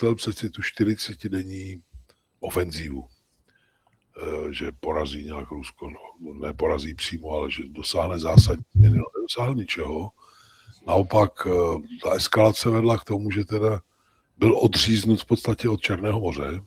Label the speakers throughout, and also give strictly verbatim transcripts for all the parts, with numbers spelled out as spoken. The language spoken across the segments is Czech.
Speaker 1: chtěl přeci tu čtyřicetidenní ofenzívu, že porazí nějak Rusko, no, neporazí přímo, ale že dosáhne zásadní změny, no, nedosáhl ničeho. Naopak ta eskalace vedla k tomu, že teda byl odříznut v podstatě od Černého moře,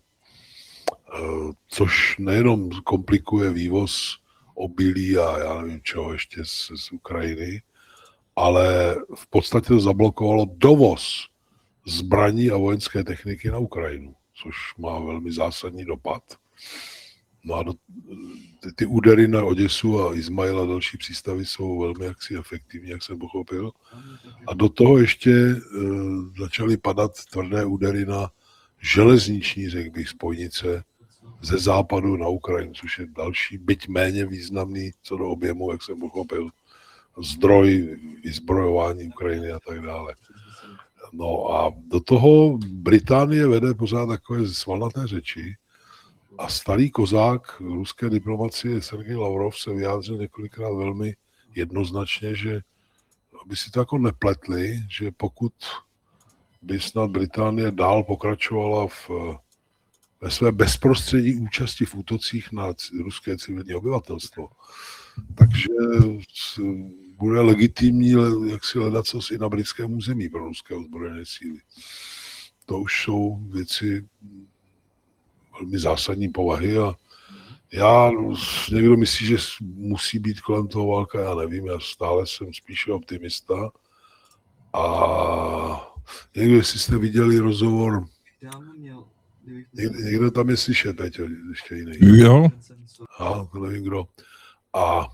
Speaker 1: což nejenom komplikuje vývoz obilí a já nevím čeho ještě z, z Ukrajiny, ale v podstatě to zablokovalo dovoz zbraní a vojenské techniky na Ukrajinu, což má velmi zásadní dopad. No a do, ty, ty údery na Oděsu a Izmail a další přístavy jsou velmi jaksi efektivní, jak jsem pochopil. A do toho ještě e, začaly padat tvrdé údery na železniční, řekl bych, spojnice ze západu na Ukrajinu, což je další, byť méně významný co do objemu, jak jsem pochopil, zdroj vyzbrojování Ukrajiny a tak dále. No a do toho Británie vede pořád takové svalnaté řeči a starý kozák ruské diplomacie Sergej Lavrov se vyjádřil několikrát velmi jednoznačně, že aby si to jako nepletli, že pokud by snad Británie dál pokračovala v, ve své bezprostřední účasti v útocích na ruské civilní obyvatelstvo, takže bude legitimní, jak si hledat co i na britském území pro ruské ozbrojené síly. To už jsou věci velmi zásadní povahy a já, někdo myslí, že musí být kolem toho válka, já nevím, já stále jsem spíše optimista a někdo, jestli jste viděli rozhovor, někdo, někdo tam je slyšet, teď ještě jiný.
Speaker 2: Jo.
Speaker 1: A to nevím kdo. A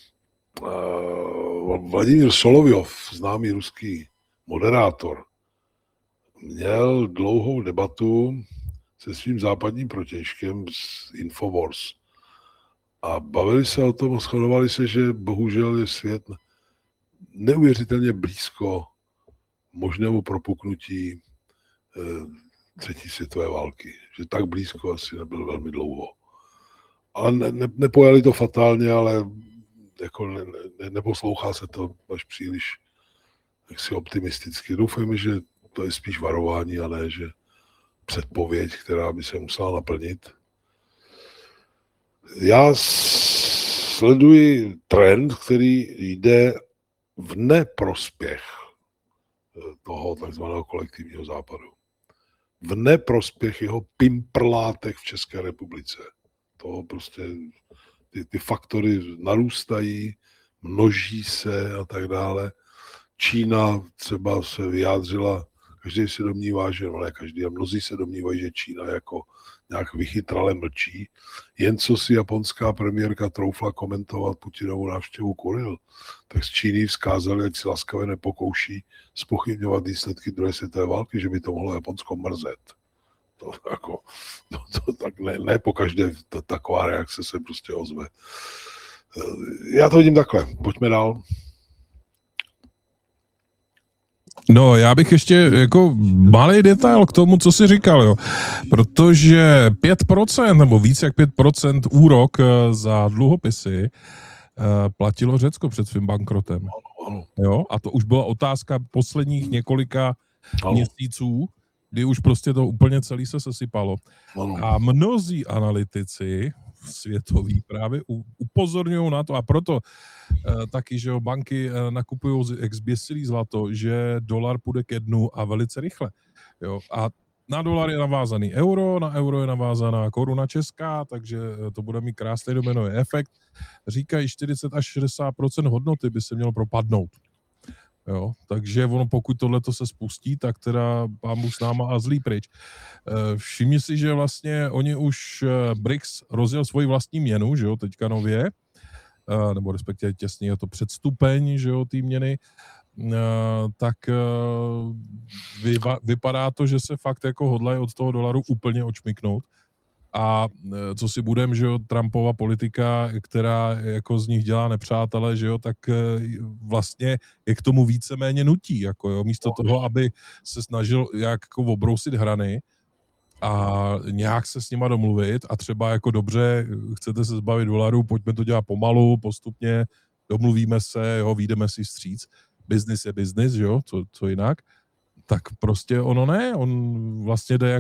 Speaker 1: uh, Vladimír Solovjov, známý ruský moderátor, měl dlouhou debatu se svým západním protějškem z Infowars. A bavili se o tom a shodovali se, že bohužel je svět neuvěřitelně blízko možnému propuknutí eh, třetí světové války. Že tak blízko asi nebyl velmi dlouho. Ale ne, ne, nepojali to fatálně, ale jako ne, ne, neposlouchá se to až příliš jaksi optimisticky. Doufujeme, že to je spíš varování a ne, že předpověď, která by se musela naplnit. Já sleduji trend, který jde v neprospěch toho takzvaného kolektivního západu. V neprospěch jeho pimprlátek v České republice. To prostě ty, ty faktory narůstají, množí se a tak dále. Čína třeba se vyjádřila, každý se domnívá, že no ne každý, a mnozí se domnívají, že Čína jako nějak vychytrale mlčí. Jen co si japonská premiérka troufla komentovat Putinovu návštěvu Kuril, tak z Číny vzkázali, ať si laskavě nepokouší zpochybňovat výsledky druhé světové války, že by to mohlo Japonsko mrzet. To, jako, to, to tak ne, ne po každé to, taková reakce se prostě ozve. Já to vidím takhle. Pojďme dál.
Speaker 2: No, já bych ještě jako malý detail k tomu, co jsi říkal, jo. Protože pět procent nebo víc jak pět procent úrok za dluhopisy platilo Řecko před svým bankrotem. Jo? A to už byla otázka posledních několika měsíců, kdy už prostě to úplně celý se sesypalo. A mnozí analytici světoví právě upozorňují na to a proto uh, taky, že jo, banky uh, nakupují jak zběsilý zlato, že dolar půjde ke dnu a velice rychle. Jo. A na dolar je navázaný euro, na euro je navázaná koruna česká, takže to bude mít krásný dominový efekt. Říkají čtyřicet až šedesát procent hodnoty by se mělo propadnout. Jo, takže ono, pokud tohleto se spustí, tak teda pán Bůh s náma a zlý pryč. Všimni si, že vlastně oni už B R I C S rozjel svoji vlastní měnu, že jo, teďka nově, nebo respektive těsně je to předstupeň, že jo, té měny, tak vypadá to, že se fakt jako hodlají od toho dolaru úplně odšmyknout. A co si budem, že jo, Trumpova politika, která jako z nich dělá nepřátele, že jo, tak vlastně je k tomu víceméně nutí, jako jo, místo toho, aby se snažil jako obrousit hrany a nějak se s nima domluvit a třeba jako dobře, chcete se zbavit dolarů, pojďme to dělat pomalu, postupně, domluvíme se, jo, vyjdeme si vstříc, business je business, že jo, co, co jinak, tak prostě ono ne, on vlastně jde